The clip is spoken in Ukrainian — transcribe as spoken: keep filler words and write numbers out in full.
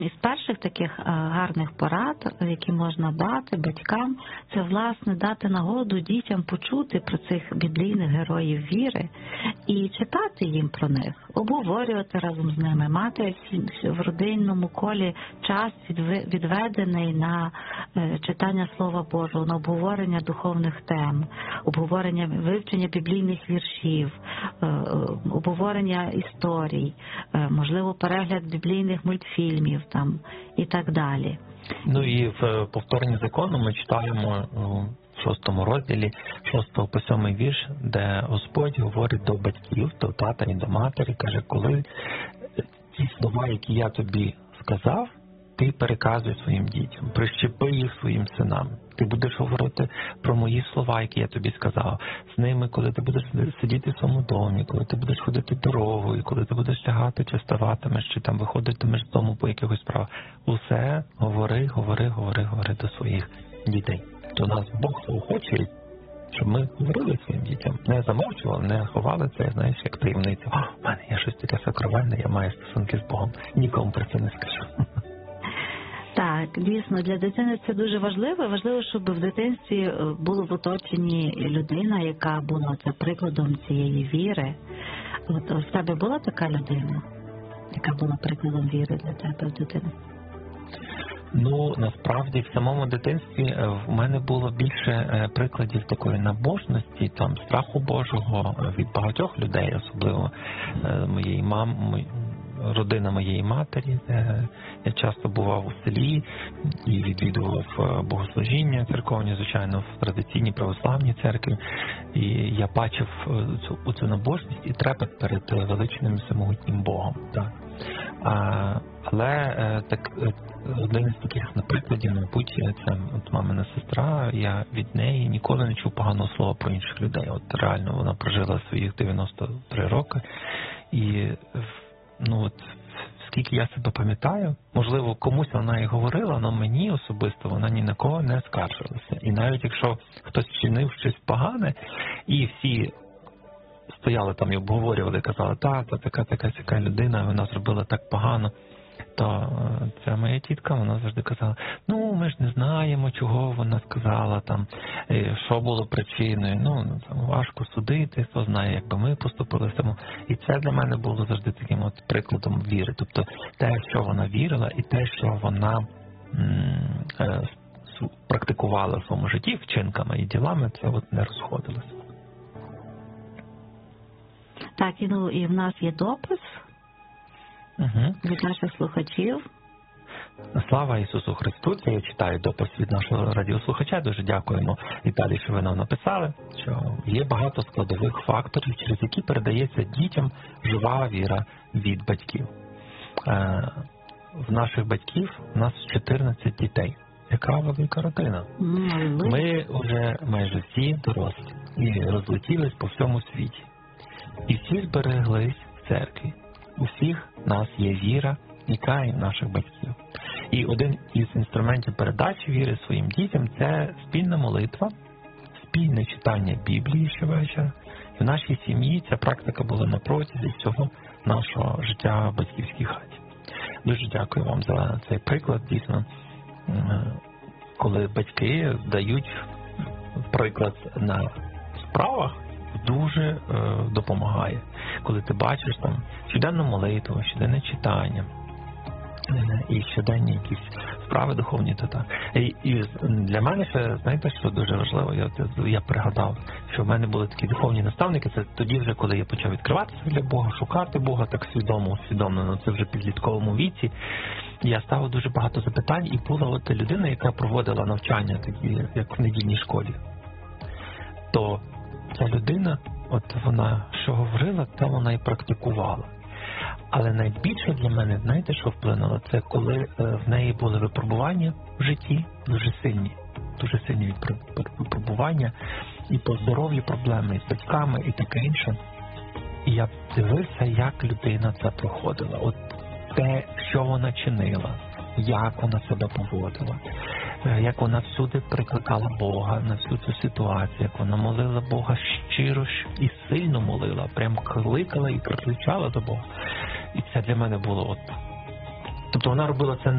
із перших таких гарних порад, які можна дати батькам, це, власне, дати нагоду дітям почути про цих біблійних героїв віри і читати їм про них, обговорювати разом з ними, мати в родинному колі час відведений на читання Слова Божого, на обговорення духовних тем, обговорення, вивчення біблійних віршів, обговорення історій, можливо, перегляд біблійних мультфільмів там і так далі. Ну і в повторенні закону ми читаємо в шостому розділі, шостого по сьомий вірш, де Господь говорить до батьків, до тата і до матері, каже, коли ті слова, які я тобі сказав, ти переказуй своїм дітям, прищепи їх своїм синам. Ти будеш говорити про мої слова, які я тобі сказав. З ними, коли ти будеш сидіти в своєму домі, коли ти будеш ходити дорогою, коли ти будеш лягати чи вставатимеш, чи там виходитимеш з дому по якихось справах. Усе говори, говори, говори, говори до своїх дітей. То нас Бог заохочує, щоб ми говорили своїм дітям. Не замовчували, не ховали це, знаєш, як таємницю. О, в мене є щось таке сакровенне, я маю стосунки з Богом. Нікому про це не скажу. Так, дійсно, для дитини це дуже важливо. Важливо, щоб в дитинстві було в оточенні людина, яка була це прикладом цієї віри. От в тебе була така людина, яка була прикладом віри для тебе в дитини? Ну, насправді, в самому дитинстві в мене було більше прикладів такої набожності, там, страху Божого від багатьох людей, особливо моєї мами, родина моєї матері. Я часто бував у селі і відвідував богослужіння церковні, звичайно, в традиційній православній церкві. І я бачив цю, цю набожність і трепет перед величним всемогутнім Богом. Так. А, але так, один із таких прикладів, мабуть, це от мамина сестра. Я від неї ніколи не чув поганого слова про інших людей. От реально вона прожила своїх дев'яносто три роки. І ну от скільки я себе пам'ятаю, можливо, комусь вона і говорила, але мені особисто вона ні на кого не скаржилася. І навіть якщо хтось вчинив щось погане, і всі стояли там і обговорювали, казали, так, це така, така, така людина, вона зробила так погано, то ця моя тітка, вона завжди казала, ну, ми ж не знаємо, чого вона сказала, там, що було причиною, ну, там, важко судити, хто знає, як би ми поступили в цьому. І це для мене було завжди таким от прикладом віри. Тобто те, що вона вірила, і те, що вона м- е- практикувала в своєму житті вчинками і ділами, це от не розходилося. Так, і, ну, і в нас є допис угу. від наших слухачів. Слава Ісусу Христу! Це я читаю допис від нашого радіослухача. Дуже дякуємо, Віталій, що ви нам написали, що є багато складових факторів, через які передається дітям жива віра від батьків. В наших батьків у нас чотирнадцять дітей. Яка велика родина. Ми вже майже всі дорослі і розлетілись по всьому світі. І всі збереглись в церкві. У всіх нас є віра, яка і в наших батьків. І один із інструментів передачі віри своїм дітям – це спільна молитва, спільне читання Біблії щовечора. І в нашій сім'ї ця практика була на протязі всього нашого життя в батьківській хаті. Дуже дякую вам за цей приклад. Дійсно, коли батьки дають приклад на справах, дуже е, допомагає. Коли ти бачиш там щоденну молитву, щоденне читання е, і щоденні якісь справи духовні, то так. І, і для мене ще, знаєте, що дуже важливо, я, я пригадав, що в мене були такі духовні наставники, це тоді вже, коли я почав відкриватися для Бога, шукати Бога так свідомо, усвідомлено, це вже в підлітковому віці. Я ставив дуже багато запитань, і була от людина, яка проводила навчання, такі, як в недільній школі. То ця людина, от вона що говорила, те вона і практикувала. Але найбільше для мене, знаєте, що вплинуло? Це коли в неї були випробування в житті, дуже сильні, дуже сильні випробування, і по здоров'ю проблеми, і з батьками, і таке інше. І я дивився, як людина це проходила. От те, що вона чинила, як вона себе поводила, як вона всюди прикликала Бога на всю цю ситуацію, як вона молила Бога щиро і сильно молила, прям кликала і кричала до Бога. І це для мене було от... Тобто вона робила це